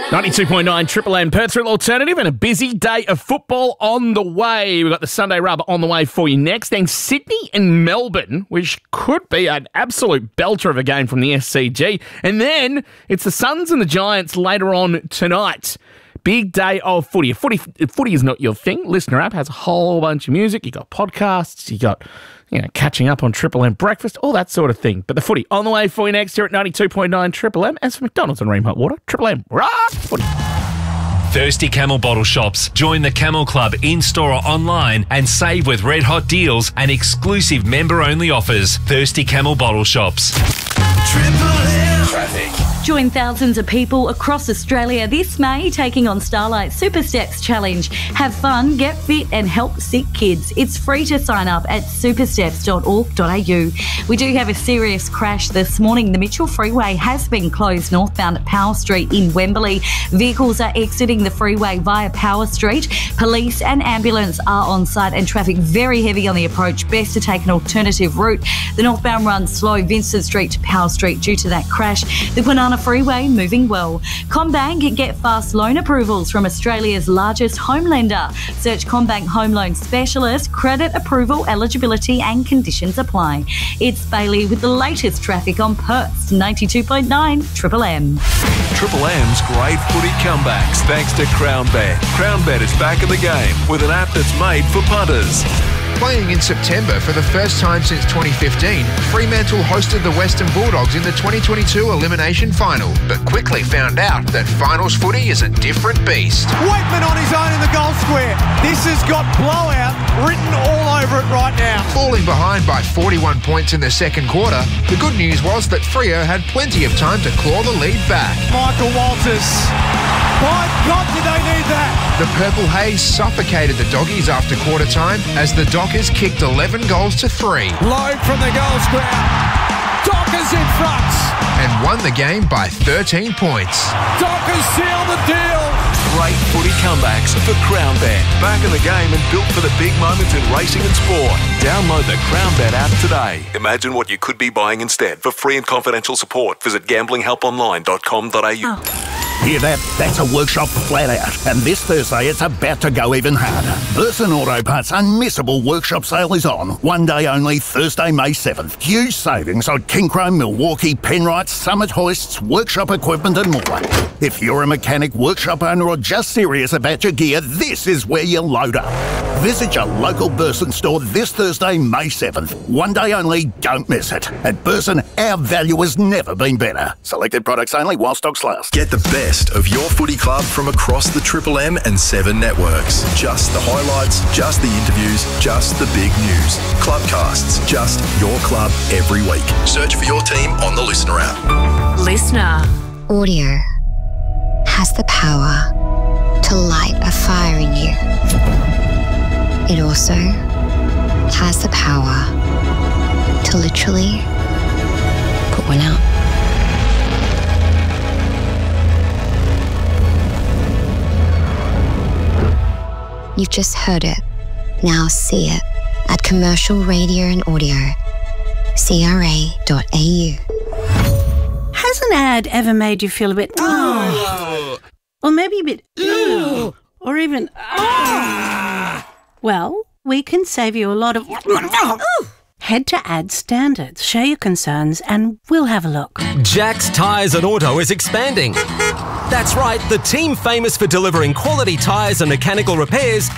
92.9 Triple M, Perth's Real Alternative, and a busy day of football on the way. We've got the Sunday Rub on the way for you next. Then Sydney and Melbourne, which could be an absolute belter of a game from the SCG. And then it's the Suns and the Giants later on tonight. Big day of footy. Footy is not your thing. Listener app has a whole bunch of music. You got podcasts. You got, catching up on Triple M breakfast, all that sort of thing. But the footy on the way for you next here at 92.9 Triple M. As for McDonald's and Ream Hot Water, Triple M, rock footy. Thirsty Camel Bottle Shops. Join the Camel Club in-store or online and save with red hot deals and exclusive member-only offers. Thirsty Camel Bottle Shops. Triple M traffic. Join thousands of people across Australia this May taking on Starlight Super Steps Challenge. Have fun, get fit and help sick kids. It's free to sign up at supersteps.org.au. We do have a serious crash this morning. The Mitchell Freeway has been closed northbound at Power Street in Wembley. Vehicles are exiting the freeway via Power Street. Police and ambulance are on site and traffic very heavy on the approach. Best to take an alternative route. The northbound runs slow Vincent Street to Power Street due to that crash. The Kwinana Freeway moving well. CommBank get fast loan approvals from Australia's largest home lender. Search CommBank Home Loan Specialist. Credit approval, eligibility and conditions apply. It's Bailey with the latest traffic on Perth's 92.9 Triple M. Triple M's great footy comebacks thanks to CrownBet. CrownBet is back in the game with an app that's made for punters. Playing in September for the first time since 2015, Fremantle hosted the Western Bulldogs in the 2022 Elimination Final, but quickly found out that finals footy is a different beast. Wakeman on his own in the goal square. This has got blowout written all over it right now. Falling behind by 41 points in the second quarter, the good news was that Freo had plenty of time to claw the lead back. Michael Walters. My God, did they need that? The Purple Haze suffocated the Doggies after quarter time as the Dockers kicked 11 goals to 3. Load from the goal square. Dockers in front. And won the game by 13 points. Dockers seal the deal. Great footy comebacks for CrownBet. Back in the game and built for the big moments in racing and sport. Download the CrownBet app today. Imagine what you could be buying instead. For free and confidential support, visit gamblinghelponline.com.au. Hear that? That's a workshop flat out. And this Thursday, it's about to go even harder. Burson Auto Parts' unmissable workshop sale is on. One day only, Thursday, May 7th. Huge savings on King Chrome, Milwaukee, Penrite, Summit hoists, workshop equipment and more. If you're a mechanic, workshop owner or just serious about your gear, this is where you load up. Visit your local Burson store this Thursday, May 7th. One day only, don't miss it. At Burson, our value has never been better. Selected products only while stocks last. Get the best of your footy club from across the Triple M and 7 networks. Just the highlights, just the interviews, just the big news. Clubcasts, just your club every week. Search for your team on the Listener app. Listener. Audio has the power to light a fire in you. It also has the power to literally put one out. You've just heard it. Now see it at Commercial Radio and Audio, CRA.au. Has an ad ever made you feel a bit, or maybe a bit, or even, Well, we can save you a lot of, Head to Ad Standards, share your concerns, and we'll have a look. Jack's Tyres and Auto is expanding. That's right, the team famous for delivering quality tyres and mechanical repairs